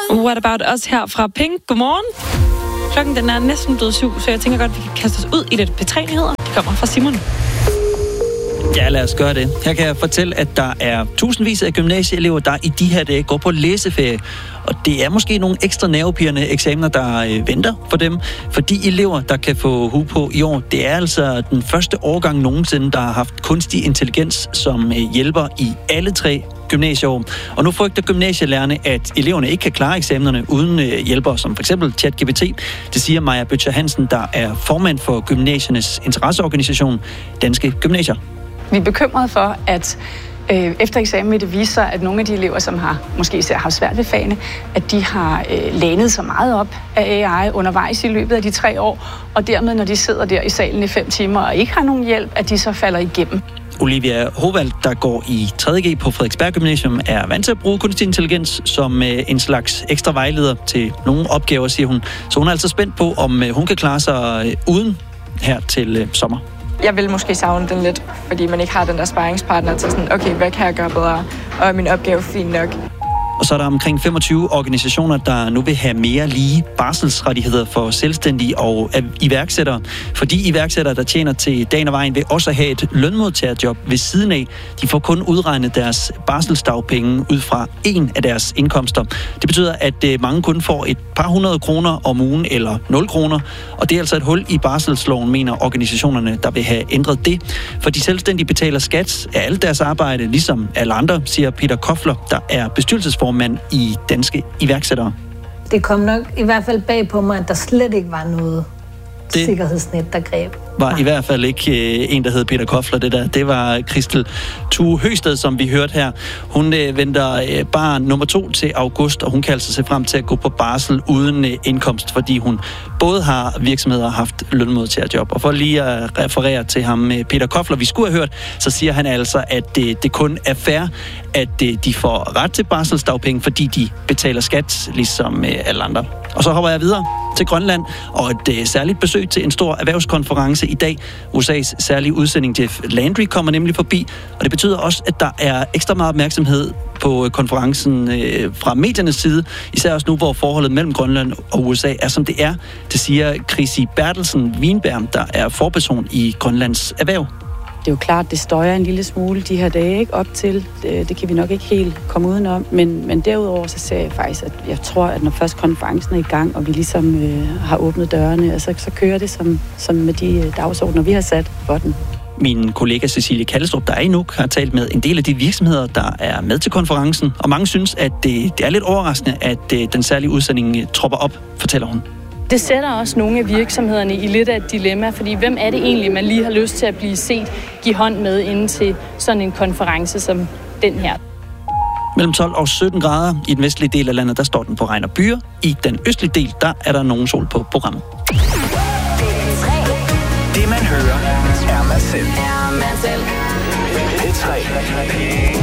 What About Us her fra Pink. Godmorgen. Klokken den er næsten blevet 7, så jeg tænker godt, at vi kan kaste os ud i lidt P3-nyheder. De kommer fra Simon. Ja, lad os gøre det. Her kan jeg fortælle, at der er tusindvis af gymnasieelever, der i de her dage går på læseferie. Og det er måske nogle ekstra nervepirrende eksamener, der venter for dem. For de elever, der kan få hue på i år, det er altså den første årgang nogensinde, der har haft kunstig intelligens som hjælper i alle 3 gymnasieår. Og nu frygter gymnasielærerne, at eleverne ikke kan klare eksamenerne uden hjælpere, som f.eks. ChatGPT. Det siger Maja Bøtcher Hansen, der er formand for gymnasiernes interesseorganisation Danske Gymnasier. Vi er bekymrede for, at efter eksamen vil det vise sig, at nogle af de elever, som har måske især haft svært ved fagene, at de har lænet så meget op af AI undervejs i løbet af de 3 år, og dermed, når de sidder der i salen i 5 timer og ikke har nogen hjælp, at de så falder igennem. Olivia Hovald, der går i 3.G på Frederiksberg Gymnasium, er vant til at bruge kunstig intelligens som en slags ekstra vejleder til nogle opgaver, siger hun. Så hun er altså spændt på, om hun kan klare sig uden her til sommer. Jeg vil måske savne den lidt, fordi man ikke har den der sparringspartner til sådan, okay, hvad kan jeg gøre bedre, og er min opgave fint nok. Og så er der omkring 25 organisationer, der nu vil have mere lige barselsrettigheder for selvstændige og iværksættere. For de iværksættere, der tjener til dagen og vejen, vil også have et lønmodtagerjob ved siden af. De får kun udregnet deres barselsdagpenge ud fra en af deres indkomster. Det betyder, at mange kun får et par 100 kroner om ugen eller 0 kroner. Og det er altså et hul i barselsloven, mener organisationerne, der vil have ændret det. For de selvstændige betaler skat af alt deres arbejde, ligesom alle andre, siger Peter Kofler, der er bestyrelsesformand i Danske Iværksættere. Det kom nok i hvert fald bag på mig, at der slet ikke var noget sikkerhedsnet, der greb. Var i hvert fald ikke en, der hed Peter Kofler, det der. Det var Christel Tue Høsted, som vi hørte her. Hun venter barn nummer 2 til august, og hun kan altså se frem til at gå på barsel uden indkomst, fordi hun både har virksomheder og haft lønmodtagerjob. Og for lige at referere til ham, Peter Kofler, vi skulle have hørt, så siger han altså, at det kun er fair, at de får ret til barselsdagpenge, fordi de betaler skat, ligesom alle andre. Og så hopper jeg videre til Grønland, og et særligt besøg til en stor erhvervskonference i dag. USA's særlige udsending Jeff Landry kommer nemlig forbi, og det betyder også, at der er ekstra meget opmærksomhed på konferencen fra mediernes side, især også nu, hvor forholdet mellem Grønland og USA er, som det er. Det siger Chrissy Bertelsen Wienberg, der er forperson i Grønlands Erhverv. Det er jo klart, det støjer en lille smule de her dage ikke op til. Det kan vi nok ikke helt komme udenom. Men derudover så ser jeg faktisk, at jeg tror, at når først konferencen er i gang, og vi ligesom har åbnet dørene, altså, så kører det som med de dagsordner, vi har sat for den. Min kollega Cecilie Kallestrup, der er i Nuuk, har talt med en del af de virksomheder, der er med til konferencen. Og mange synes, at det er lidt overraskende, at den særlige udsending tropper op, fortæller hun. Det sætter også nogle af virksomhederne i lidt af et dilemma, fordi hvem er det egentlig, man lige har lyst til at blive set, give hånd med inden til sådan en konference som den her. Mellem 12 og 17 grader i den vestlige del af landet, der står den på regn og byer. I den østlige del, der er der nogen sol på programmet. Det man hører er man selv.